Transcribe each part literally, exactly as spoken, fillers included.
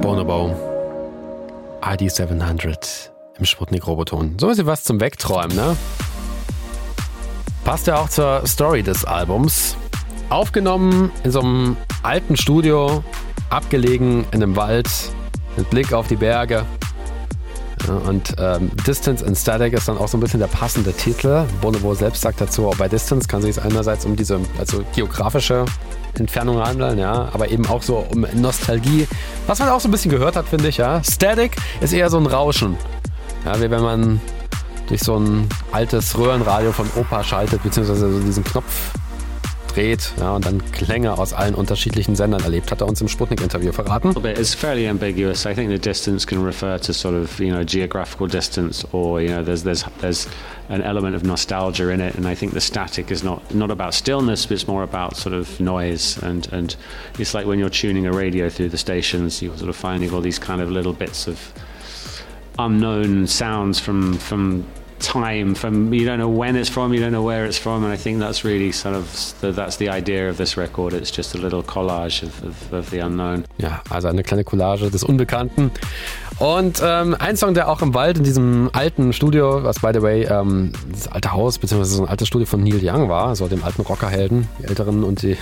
Bonobo. I D siebenhundert im Sputnik-Roboton. So ein bisschen was zum Wegträumen, ne? Passt ja auch zur Story des Albums. Aufgenommen in so einem alten Studio, abgelegen in einem Wald, mit Blick auf die Berge. Ja, und ähm, Distance and Static ist dann auch so ein bisschen der passende Titel. Bonobo selbst sagt dazu, auch bei Distance kann sich es einerseits um diese also geografische Entfernung handeln, ja, aber eben auch so um Nostalgie, was man auch so ein bisschen gehört hat, finde ich, ja. Static ist eher so ein Rauschen, ja, wie wenn man durch so ein altes Röhrenradio von Opa schaltet, beziehungsweise so diesen Knopf dreht, ja, und dann Klänge aus allen unterschiedlichen Sendern erlebt, hat er uns im Sputnik-Interview verraten. It's fairly ambiguous. I think the distance can refer to sort of, you know, geographical distance, or, you know, there's there's there's an element of nostalgia in it, and I think the static is not not about stillness, but it's more about sort of noise, and and it's like when you're tuning a radio through the stations, you're sort of finding all these kind of little bits of unknown sounds from from time, from you don't know when it's from, you don't know where it's from, and I think that's really sort of the, that's the idea of this record. It's just a little collage of, of, of the unknown. Ja, also eine kleine Collage des Unbekannten. Und ähm, ein Song, der auch im Wald in diesem alten Studio, was by the way ähm, das alte Haus beziehungsweise so ein altes Studio von Neil Young war, so dem alten Rockerhelden, die Älteren und die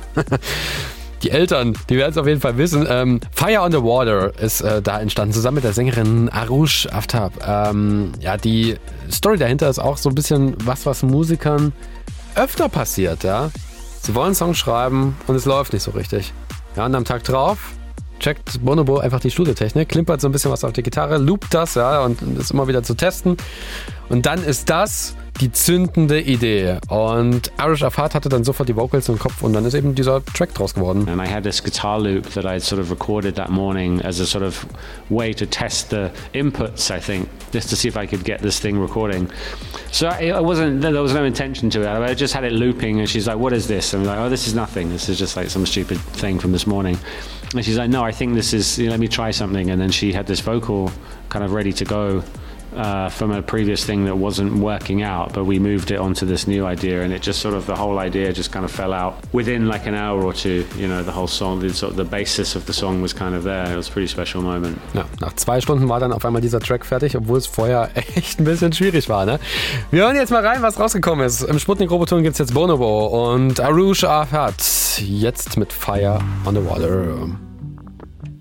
Die Eltern, die werden es auf jeden Fall wissen. Ähm, Fire on the Water ist äh, da entstanden, zusammen mit der Sängerin Arush Aftab. Ähm, ja, die Story dahinter ist auch so ein bisschen was, was Musikern öfter passiert, ja. Sie wollen einen Song schreiben und es läuft nicht so richtig. Ja, und am Tag drauf checkt Bonobo einfach die Studiotechnik, klimpert so ein bisschen was auf die Gitarre, loopt das, ja, und ist immer wieder zu testen. Und dann ist das die zündende Idee. Und Arush Aftab hatte dann sofort die Vocals im Kopf und dann ist eben dieser Track draus geworden. And I had this guitar loop that I sort of recorded that morning as a sort of way to test the inputs, I think, just to see if I could get this thing recording. So it wasn't, there was no intention to it. I just had it looping and she's like, what is this? And I'm like, oh, this is nothing. This is just like some stupid thing from this morning. And she's like, no, I think this is, you know, let me try something. And then she had this vocal kind of ready to go. Uh, from a previous thing that wasn't working out, but we moved it onto this new idea, and it just sort of, the whole idea just kind of fell out within like an hour or two. You know, the whole song, the, sort of the basis of the song was kind of there. It was a pretty special moment. Ja, nach zwei Stunden war dann auf einmal dieser Track fertig, obwohl es vorher echt ein bisschen schwierig war, ne? Wir hören jetzt mal rein, was rausgekommen ist. Im Sputnik-Roboton gibt es jetzt Bonobo und Arush Aftab jetzt mit Fire on the Water.